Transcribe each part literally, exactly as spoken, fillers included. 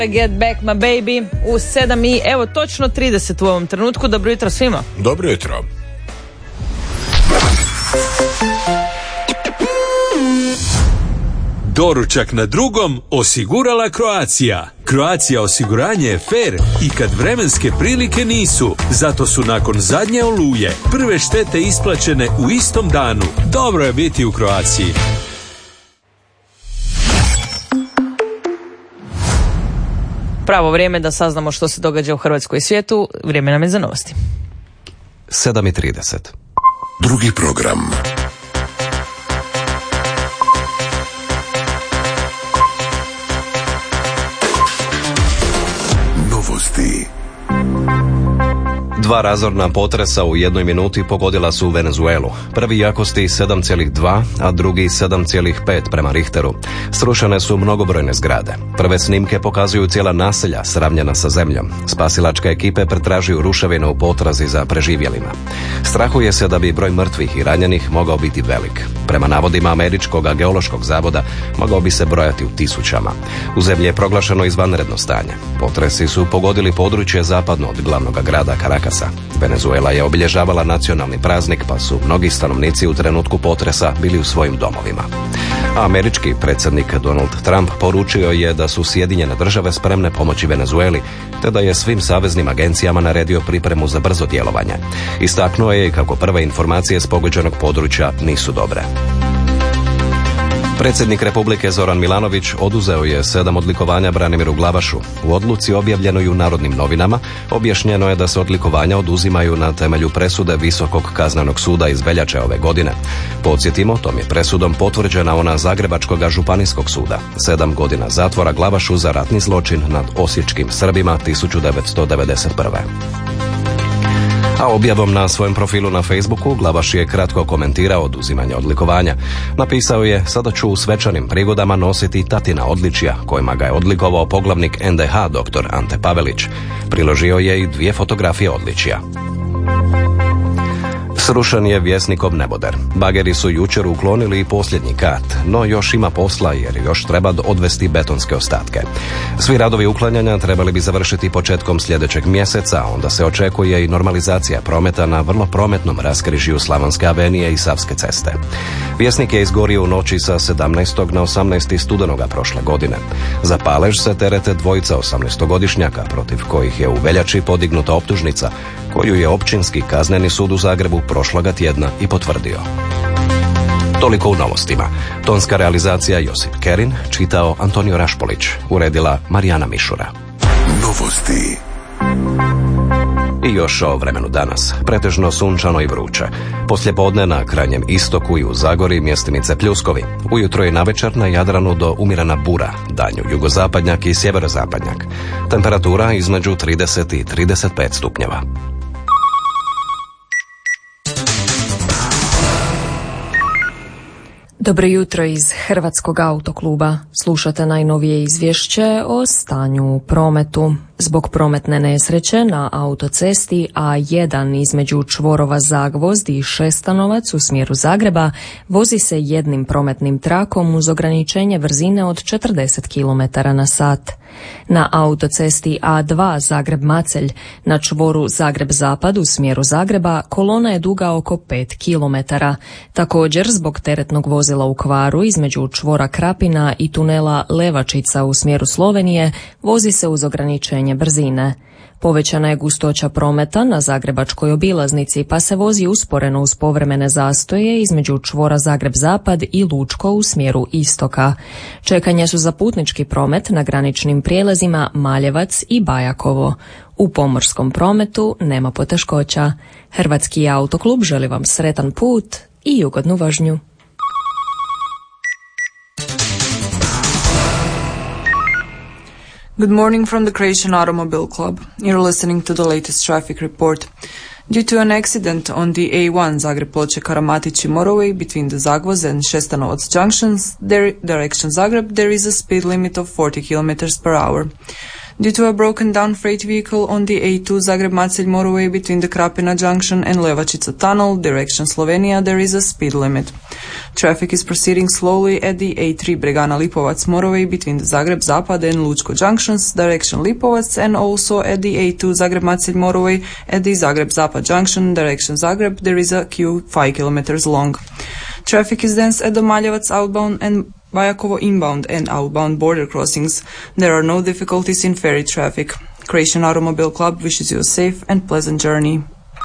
Get back my baby u sedam i evo točno trideset u ovom trenutku. Dobro jutro svima. Dobro jutro. Doručak na drugom osigurala Croatia. Croatia osiguranje je fair i kad vremenske prilike nisu. Zato su nakon zadnje oluje prve štete isplaćene u istom danu. Dobro je biti u Croaciji. Pravo vrijeme da saznamo što se događa u Hrvatskoj i svijetu. Vrijeme nam je za novosti. sedam i trideset. Drugi program. Novosti. Dva razorna potresa u jednoj minuti pogodila su Venezuelu. Prvi jakosti sedam zarez dva, a drugi sedam zarez pet prema Richteru. Srušene su mnogobrojne zgrade. Prve snimke pokazuju cijela naselja sravnjena sa zemljom. Spasilačke ekipe pretražuju ruševine u potrazi za preživjelima. Strahuje se da bi broj mrtvih i ranjenih mogao biti velik. Prema navodima Američkog geološkog zavoda mogao bi se brojati u tisućama. U zemlji je proglašeno izvanredno stanje. Potresi su pogodili područje zapadno od glavnog grada Caracasa. Venezuela je obilježavala nacionalni praznik, pa su mnogi stanovnici u trenutku potresa bili u svojim domovima. A američki predsjednik Donald Trump poručio je da su Sjedinjene države spremne pomoći Venezueli, te da je svim saveznim agencijama naredio pripremu za brzo djelovanje. Istaknuo je i kako prve informacije s pogođenog područja nisu dobre. Predsjednik Republike Zoran Milanović oduzeo je sedam odlikovanja Branimiru Glavašu. U odluci objavljenoj u Narodnim novinama objašnjeno je da se odlikovanja oduzimaju na temelju presude Visokog kaznenog suda iz veljače ove godine. Podsjetimo, tom je presudom potvrđena ona Zagrebačkog županijskog suda. Sedam godina zatvora Glavašu za ratni zločin nad osječkim Srbima tisuću devetsto devedeset prve. A objavom na svojem profilu na Facebooku Glavaš je kratko komentirao oduzimanje odlikovanja. Napisao je: sada ću u svečanim prigodama nositi tatina odličja, kojima ga je odlikovao poglavnik en de ha dr. Ante Pavelić. Priložio je i dvije fotografije odličja. Srušen je Vjesnikov neboder. Bageri su jučer uklonili i posljednji kat, no još ima posla jer još treba odvesti betonske ostatke. Svi radovi uklanjanja trebali bi završiti početkom sljedećeg mjeseca, onda se očekuje i normalizacija prometa na vrlo prometnom raskrižju Slavonske avenije i Savske ceste. Vjesnik je izgorio u noći sa sedamnaestog na osamnaesti studenoga prošle godine. Za palež se terete dvojica osamnaestogodišnjaka protiv kojih je u veljači podignuta optužnica, koju je Općinski kazneni sud u Zagrebu prošloga tjedna i potvrdio. Toliko u novostima. Tonska realizacija Josip Kerin, čitao Antonio Rašpolić, uredila Marijana Mišura. Novosti. I još o vremenu danas. Pretežno sunčano i vruće. Poslijepodne na krajnjem istoku i u Zagori mjestimice pljuskovi. Ujutro i navečer na Jadranu do umjerena bura, danju jugozapadnjak i sjeverozapadnjak. Temperatura između trideset i trideset pet stupnjeva. Dobro jutro iz Hrvatskog autokluba. Slušate najnovije izvješće o stanju u prometu. Zbog prometne nesreće na autocesti A jedan između čvorova Zagvozd i Šestanovac u smjeru Zagreba vozi se jednim prometnim trakom uz ograničenje brzine od četrdeset kilometara na sat. Na autocesti A dva Zagreb-Macelj na čvoru Zagreb-Zapad u smjeru Zagreba kolona je duga oko pet kilometara. Također zbog teretnog vozila u kvaru između čvora Krapina i tunela Levačica u smjeru Slovenije vozi se uz ograničenje brzine. Povećana je gustoća prometa na zagrebačkoj obilaznici pa se vozi usporeno uz povremene zastoje između čvora Zagreb-Zapad i Lučko u smjeru istoka. Čekanje su za putnički promet na graničnim prijelazima Maljevac i Bajakovo. U pomorskom prometu nema poteškoća. Hrvatski autoklub želi vam sretan put i ugodnu vožnju. Good morning from the Croatian Automobile Club. You're listening to the latest traffic report. Due to an accident on the A one Zagreb-Ploče-Karamatići motorway between the Zagvozd and Šestanovac junctions, there, direction Zagreb, there is a speed limit of forty kilometers per hour. Due to a broken down freight vehicle on the A two Zagreb-Macelj motorway between the Krapina junction and Levačica tunnel, direction Slovenia, there is a speed limit. Traffic is proceeding slowly at the A three Bregana Lipovac motorway between the Zagreb Zapad and Lučko junctions, direction Lipovac, and also at the A two Zagreb Macelj motorway at the Zagreb Zapad junction, direction Zagreb. There is a queue five kilometers long. Traffic is dense at the Maljevac outbound and Vajakovo inbound and outbound border crossings. There are no difficulties in ferry traffic. Croatian Automobile Club wishes you a safe and pleasant journey.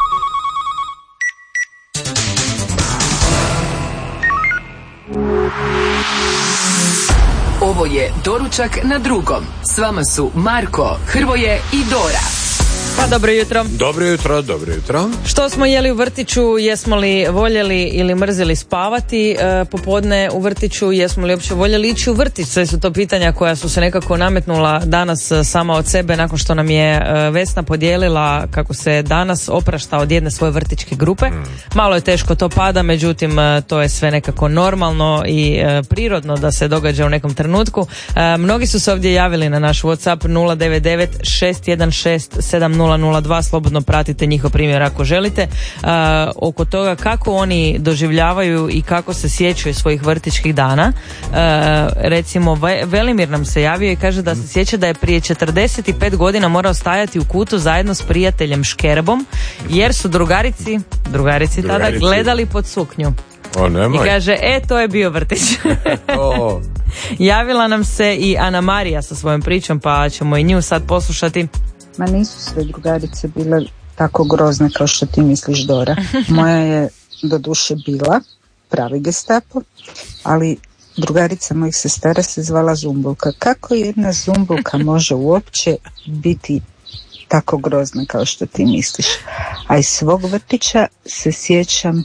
Ovo je Doručak na drugom. S vama su Marko, Hrvoje i Dora. Pa dobro jutro. Dobro jutro, dobro jutro. Što smo jeli u vrtiću, jesmo li voljeli ili mrzili spavati e, popodne u vrtiću, jesmo li uopće voljeli ići u vrtić? Sve su to pitanja koja su se nekako nametnula danas sama od sebe nakon što nam je e, Vesna podijelila kako se danas oprašta od jedne svoje vrtićke grupe. Mm. Malo je teško to pada, međutim e, to je sve nekako normalno i e, prirodno da se događa u nekom trenutku. E, mnogi su se ovdje javili na naš WhatsApp nula devet devet šest jedan šest sedam nula nula dva, slobodno pratite njihov primjer ako želite, uh, oko toga kako oni doživljavaju i kako se sjećaju svojih vrtićkih dana. Uh, recimo Velimir nam se javio i kaže da se sjeća da je prije četrdeset pet godina morao stajati u kutu zajedno s prijateljem Škerbom jer su drugarici drugarici, drugarici. tada gledali pod suknju. O, nemoj. I kaže, e, to je bio vrtić. oh. Javila nam se i Ana Marija sa svojom pričom, pa ćemo i nju sad poslušati. Ma nisu sve drugarice bile tako grozne kao što ti misliš, Dora. Moja je do duše bila pravi gestapo, ali drugarica mojih sestara se zvala Zumbulka. Kako jedna Zumbulka može uopće biti tako grozna kao što ti misliš? A iz svog vrtića se sjećam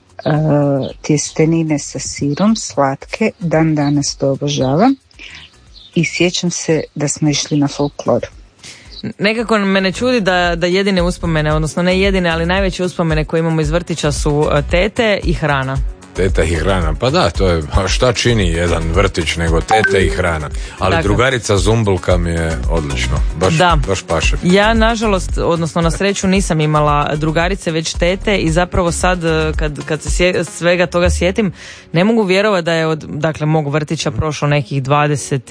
uh, tjestenine sa sirom, slatke, dan danas to obožavam, i sjećam se da smo išli na folklor. Nekako mene čudi da, da jedine uspomene, odnosno ne jedine, ali najveće uspomene koje imamo iz vrtića su tete i hrana. Teta i hrana, pa da, to je, šta čini jedan vrtić nego tete i hrana. Ali dakle, drugarica Zumbulka mi je odlično, baš, da. baš paše. Ja nažalost, odnosno na sreću nisam imala drugarice, već tete, i zapravo sad kad, kad se sje, svega toga sjetim, ne mogu vjerovati da je od, dakle, mog vrtića prošlo nekih dvadeset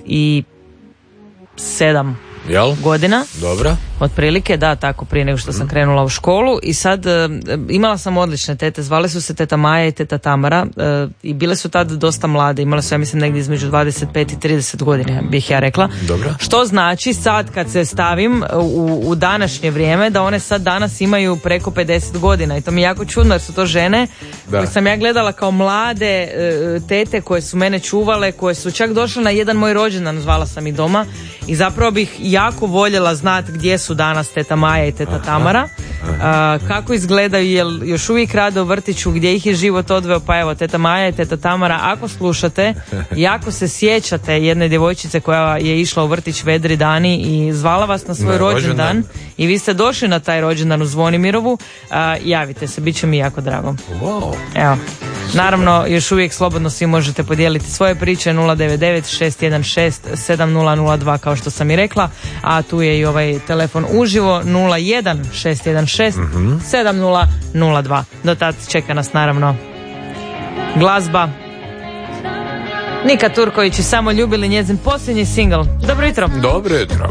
sedam Jel? godina. Dobro. Otprilike, da, tako, prije nego što sam krenula u školu, i sad e, imala sam odlične tete, zvale su se teta Maja i teta Tamara, e, i bile su tad dosta mlade, imale su, ja mislim, negdje između dvadeset pet i trideset godina, bih ja rekla. Dobro. Što znači sad kad se stavim u, u današnje vrijeme, da one sad danas imaju preko pedeset godina, i to mi je jako čudno jer su to žene da. koje sam ja gledala kao mlade e, tete koje su mene čuvale, koje su čak došle na jedan moj rođendan, zvala sam ih doma, i zapravo bih jako voljela znati gdje su danas teta Maja i teta aha, Tamara, aha. Uh, kako izgledaju, jel još uvijek rade u vrtiću, gdje ih je život odveo. Pa evo, teta Maja i teta Tamara, ako slušate, jako se sjećate jedne djevojčice koja je išla u vrtić Vedri dani i zvala vas na svoj rođendan, i vi ste došli na taj rođendan u Zvonimirovu, uh, javite se, bit će mi jako drago. Wow. Evo. Naravno, još uvijek slobodno svi možete podijeliti svoje priče nula devet devet šest jedan šest sedam nula nula dva, kao što sam i rekla, a tu je i ovaj telefon uživo nula jedan šest jedan šest sedam nula nula dva. Do tad čeka nas naravno glazba. Nika Turković i Samo ljubili, njezin posljednji singl. Dobro jutro. Dobro jutro.